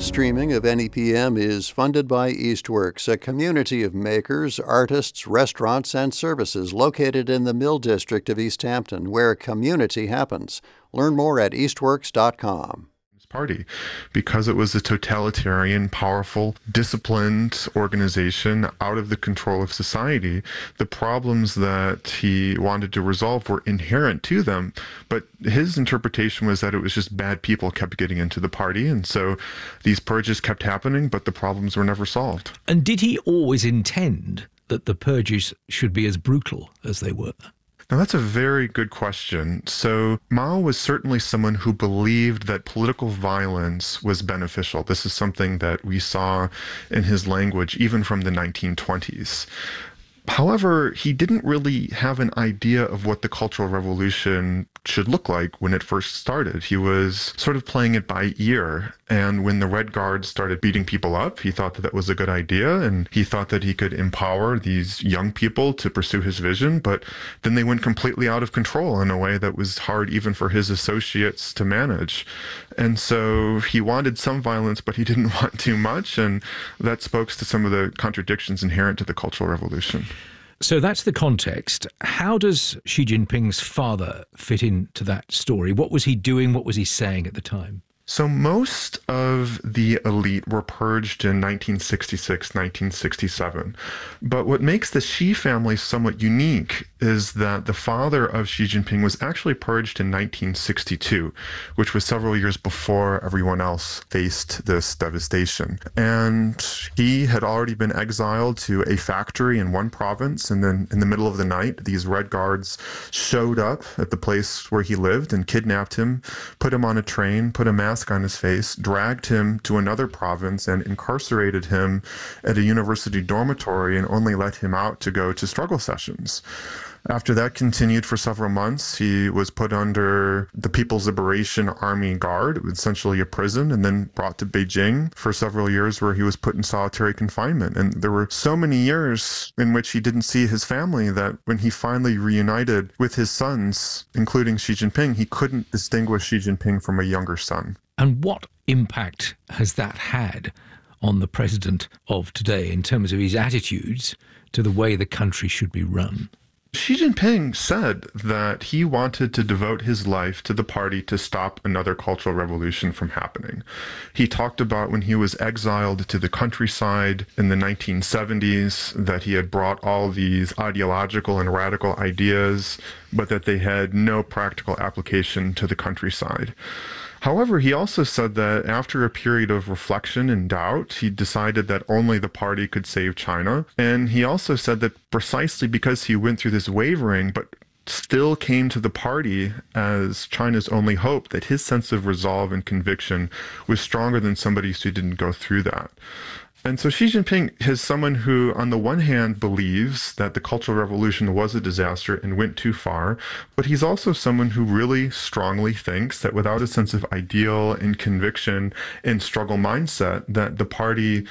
Streaming of NEPM is funded by Eastworks, a community of makers, artists, restaurants, and services located in the Mill District of East Hampton, where community happens. Learn more at eastworks.com. Party, because it was a totalitarian, powerful, disciplined organization out of the control of society. The problems that he wanted to resolve were inherent to them, but his interpretation was that it was just bad people kept getting into the party, and so these purges kept happening, but the problems were never solved. And did he always intend that the purges should be as brutal as they were? Now, that's a very good question. So Mao was certainly someone who believed that political violence was beneficial. This is something that we saw in his language, even from the 1920s. However, he didn't really have an idea of what the Cultural Revolution should look like when it first started. He was sort of playing it by ear. And when the Red Guards started beating people up, he thought that that was a good idea. And he thought that he could empower these young people to pursue his vision. But then they went completely out of control in a way that was hard even for his associates to manage. And so he wanted some violence, but he didn't want too much. And that spoke to some of the contradictions inherent to the Cultural Revolution. So that's the context. How does Xi Jinping's father fit into that story? What was he doing? What was he saying at the time? So most of the elite were purged in 1966, 1967. But what makes the Xi family somewhat unique is that the father of Xi Jinping was actually purged in 1962, which was several years before everyone else faced this devastation. And he had already been exiled to a factory in one province, and then in the middle of the night, these Red Guards showed up at the place where he lived and kidnapped him, put him on a train, put a mask on his face, dragged him to another province and incarcerated him at a university dormitory and only let him out to go to struggle sessions. After that continued for several months, he was put under the People's Liberation Army Guard, essentially a prison, and then brought to Beijing for several years where he was put in solitary confinement. And there were so many years in which he didn't see his family that when he finally reunited with his sons, including Xi Jinping, he couldn't distinguish Xi Jinping from a younger son. And what impact has that had on the president of today in terms of his attitudes to the way the country should be run? Xi Jinping said that he wanted to devote his life to the party to stop another cultural revolution from happening. He talked about when he was exiled to the countryside in the 1970s, that he had brought all these ideological and radical ideas, but that they had no practical application to the countryside. However, he also said that after a period of reflection and doubt, he decided that only the party could save China. And he also said that precisely because he went through this wavering, but still came to the party as China's only hope, that his sense of resolve and conviction was stronger than somebody's who didn't go through that. And so Xi Jinping is someone who, on the one hand, believes that the Cultural Revolution was a disaster and went too far, but he's also someone who really strongly thinks that without a sense of ideal and conviction and struggle mindset, that the party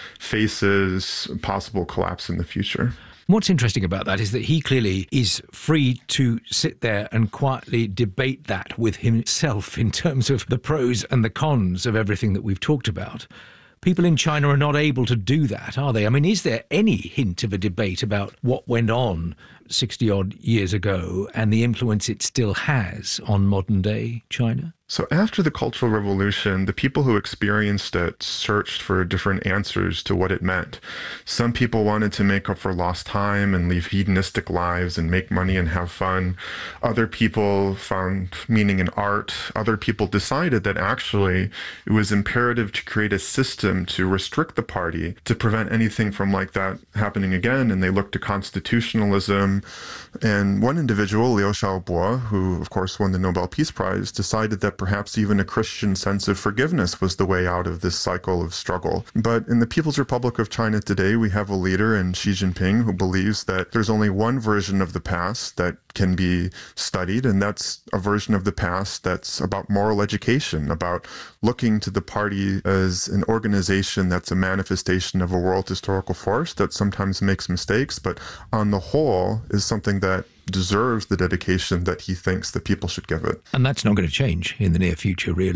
faces possible collapse in the future. What's interesting about that is that he clearly is free to sit there and quietly debate that with himself in terms of the pros and the cons of everything that we've talked about. People in China are not able to do that, are they? I mean, is there any hint of a debate about what went on 60-odd years ago and the influence it still has on modern-day China? So after the Cultural Revolution, the people who experienced it searched for different answers to what it meant. Some people wanted to make up for lost time and live hedonistic lives and make money and have fun. Other people found meaning in art. Other people decided that actually it was imperative to create a system to restrict the party to prevent anything from like that happening again, and they looked to constitutionalism. And one individual, Liu Xiaobo, who of course won the Nobel Peace Prize, decided that perhaps even a Christian sense of forgiveness was the way out of this cycle of struggle. But in the People's Republic of China today, we have a leader in Xi Jinping who believes that there's only one version of the past that can be studied, and that's a version of the past that's about moral education, about looking to the party as an organization that's a manifestation of a world historical force that sometimes makes mistakes, but on the whole is something that deserves the dedication that he thinks the people should give it. And that's not going to change in the near future, really.